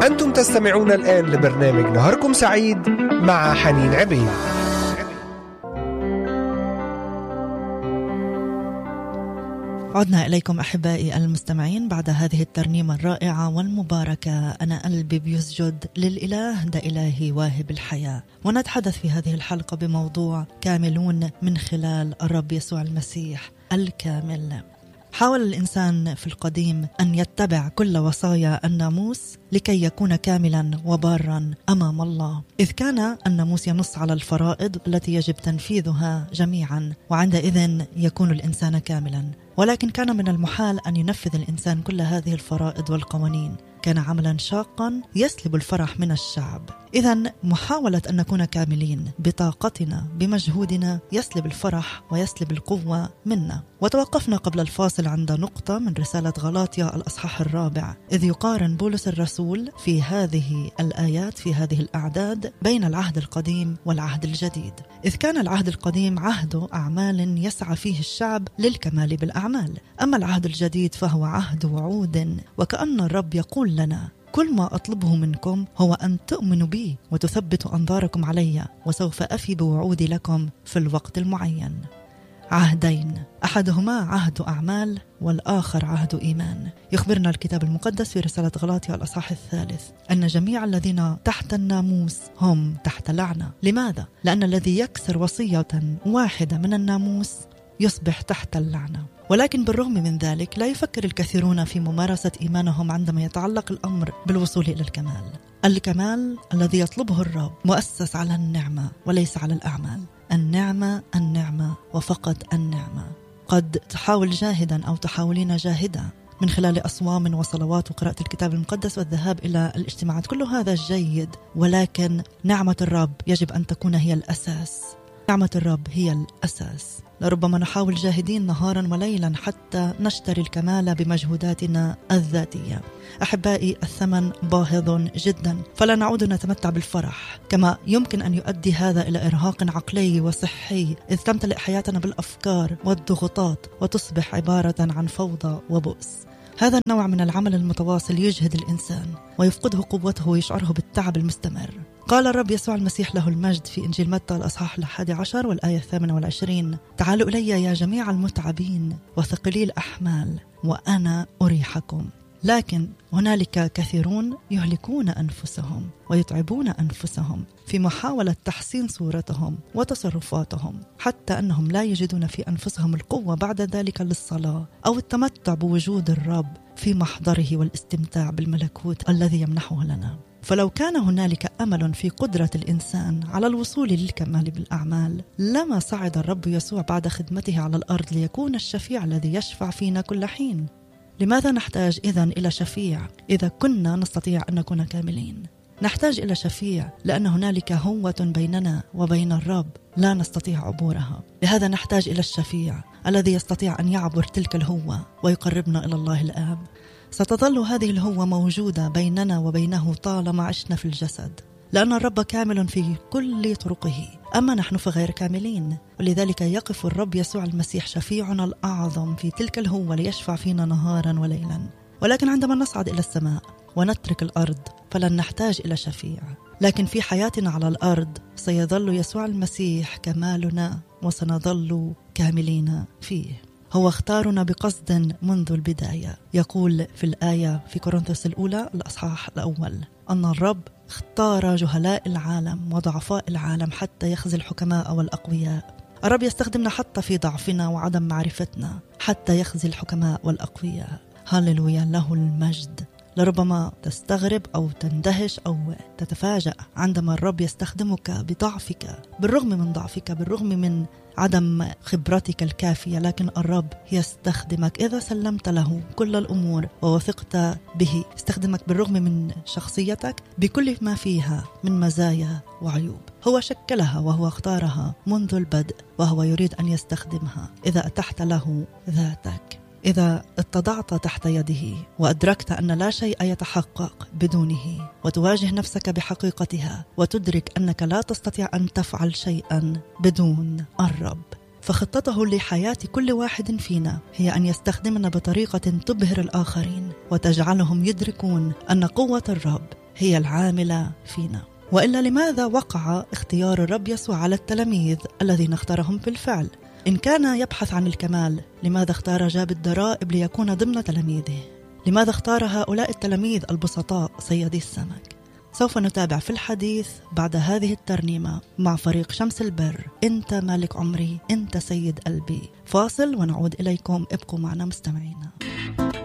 أنتم تستمعون الآن لبرنامج نهاركم سعيد مع حنين عبيد. عدنا إليكم أحبائي المستمعين بعد هذه الترنيمة الرائعة والمباركة. أنا قلبي بيسجد للإله، ده إلهي واهب الحياة. ونتحدث في هذه الحلقة بموضوع كاملون من خلال الرب يسوع المسيح الكامل. حاول الإنسان في القديم أن يتبع كل وصايا الناموس لكي يكون كاملا وبارا أمام الله، إذ كان الناموس ينص على الفرائض التي يجب تنفيذها جميعا، وعندئذ يكون الإنسان كاملا. ولكن كان من المحال أن ينفذ الإنسان كل هذه الفرائض والقوانين، كان عملا شاقا يسلب الفرح من الشعب. إذن محاولة أن نكون كاملين بطاقتنا بمجهودنا يسلب الفرح ويسلب القوة منا. وتوقفنا قبل الفاصل عند نقطة من رسالة غلاطيا الأصحاح 4، إذ يقارن بولس الرسول في هذه الآيات في هذه الأعداد بين العهد القديم والعهد الجديد، إذ كان العهد القديم عهد أعمال يسعى فيه الشعب للكمال بالأعمال، أما العهد الجديد فهو عهد وعود. وكأن الرب يقول لنا: كل ما أطلبه منكم هو أن تؤمنوا بي وتثبتوا أنظاركم علي، وسوف أفي بوعودي لكم في الوقت المعين. عهدين، أحدهما عهد أعمال والآخر عهد إيمان. يخبرنا الكتاب المقدس في رسالة غلاطيا الأصحاح 3 أن جميع الذين تحت الناموس هم تحت لعنة. لماذا؟ لأن الذي يكسر وصية واحدة من الناموس يصبح تحت اللعنة. ولكن بالرغم من ذلك لا يفكر الكثيرون في ممارسة إيمانهم عندما يتعلق الأمر بالوصول إلى الكمال. الكمال الذي يطلبه الرب مؤسس على النعمة وليس على الأعمال. النعمة النعمة وفقط النعمة. قد تحاول جاهدا أو تحاولين جاهدا من خلال أصوام وصلوات وقراءة الكتاب المقدس والذهاب إلى الاجتماعات، كل هذا جيد، ولكن نعمة الرب يجب أن تكون هي الأساس. نعمة الرب هي الأساس. لربما نحاول جاهدين نهارا وليلا حتى نشتري الكمال بمجهوداتنا الذاتية. أحبائي، الثمن باهظ جدا، فلا نعود نتمتع بالفرح، كما يمكن أن يؤدي هذا إلى إرهاق عقلي وصحي، إذ تمتلئ حياتنا بالأفكار والضغوطات وتصبح عبارة عن فوضى وبؤس. هذا النوع من العمل المتواصل يجهد الإنسان ويفقده قوته ويشعره بالتعب المستمر. قال الرب يسوع المسيح له المجد في إنجيل متى الأصحاح 11 والآية 28: تعالوا إلي يا جميع المتعبين وثقلي الأحمال وأنا أريحكم. لكن هنالك كثيرون يهلكون أنفسهم ويتعبون أنفسهم في محاولة تحسين صورتهم وتصرفاتهم، حتى أنهم لا يجدون في أنفسهم القوة بعد ذلك للصلاة أو التمتع بوجود الرب في محضره والاستمتاع بالملكوت الذي يمنحه لنا. فلو كان هنالك أمل في قدرة الإنسان على الوصول للكمال بالأعمال، لما صعد الرب يسوع بعد خدمته على الأرض ليكون الشفيع الذي يشفع فينا كل حين. لماذا نحتاج إذن إلى شفيع إذا كنا نستطيع أن نكون كاملين؟ نحتاج إلى شفيع لأن هنالك هوة بيننا وبين الرب لا نستطيع عبورها. لهذا نحتاج إلى الشفيع الذي يستطيع أن يعبر تلك الهوة ويقربنا إلى الله الآب. ستظل هذه الهوة موجودة بيننا وبينه طالما عشنا في الجسد، لأن الرب كامل في كل طرقه، أما نحن فغير كاملين. ولذلك يقف الرب يسوع المسيح شفيعنا الأعظم في تلك الهوة ليشفع فينا نهارا وليلا. ولكن عندما نصعد إلى السماء ونترك الأرض فلن نحتاج إلى شفيع، لكن في حياتنا على الأرض سيظل يسوع المسيح كمالنا وسنظل كاملين فيه. هو اختارنا بقصد منذ البداية. يقول في الآية في كورنثوس الأولى الأصحاح 1 أن الرب اختار جهلاء العالم وضعفاء العالم حتى يخزي الحكماء والأقوياء. الرب يستخدمنا حتى في ضعفنا وعدم معرفتنا حتى يخزي الحكماء والأقوياء. هاللويا، له المجد. لربما تستغرب أو تندهش أو تتفاجأ عندما الرب يستخدمك بضعفك، بالرغم من ضعفك، بالرغم من عدم خبرتك الكافية، لكن الرب يستخدمك إذا سلمت له كل الأمور ووثقت به. يستخدمك بالرغم من شخصيتك بكل ما فيها من مزايا وعيوب. هو شكلها وهو اختارها منذ البدء، وهو يريد أن يستخدمها إذا أتحت له ذاتك، إذا اتضعت تحت يده وأدركت أن لا شيء يتحقق بدونه، وتواجه نفسك بحقيقتها وتدرك أنك لا تستطيع أن تفعل شيئا بدون الرب. فخطته لحياة كل واحد فينا هي أن يستخدمنا بطريقة تبهر الآخرين وتجعلهم يدركون أن قوة الرب هي العاملة فينا. وإلا لماذا وقع اختيار الرب يسوع على التلاميذ الذين اختارهم بالفعل؟ إن كان يبحث عن الكمال، لماذا اختار جاب الضرائب ليكون ضمن تلاميذه؟ لماذا اختار هؤلاء التلاميذ البسطاء صيادي السمك؟ سوف نتابع في الحديث بعد هذه الترنيمة مع فريق شمس البر. أنت مالك عمري، أنت سيد قلبي. فاصل ونعود إليكم، ابقوا معنا مستمعينا.